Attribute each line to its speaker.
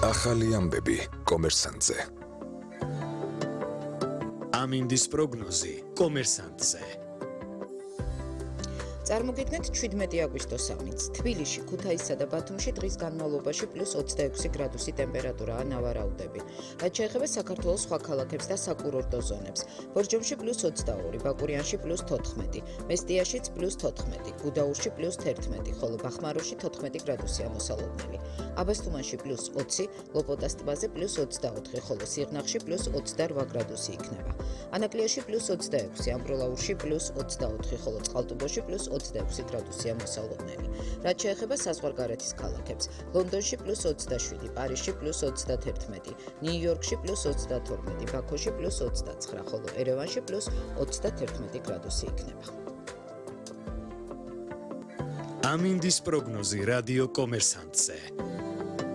Speaker 1: ახალი ამბები კომერსანტზე.
Speaker 2: ამინდის პროგნოზი კომერსანტზე.
Speaker 3: წარმოგიდგენთ 17 აგვისტოს სამინც. თბილისში, ქუთაისსა და ბათუმში დღის განმავლობაში +26 გრადუსი ტემპერატურაა ნავარაუდები. რაც შეეხება საქართველოს სხვა ქალაქებს და საკურორტო ზონებს. ბორჯომში +22, ბაკურიანში +14, მესტიაშიც +14, გუდაურში +11, ხოლო ბახმაროში 14 გრადუსია მოსალოდნელი. აბასთუმანში +20, ლოპოტას ტბაზე +24, ხოლო სიღნაღში +28 გრადუსი იქნება. ანაკლიაში +26, ამბროლაურში +24, ხოლო წყალტუბოში +26 გრადუსია მოსალოდნელი. რაც შეეხება საზღვარგარეთის ქალაქებს, ლონდონში +27, პარიზში +31, ნიუ-იორკში +32, ბაქოში +29, ხოლო ერევანში +31 გრადუსი იქნება.
Speaker 2: ამინდის პროგნოზი რადიო კომერსანტზე.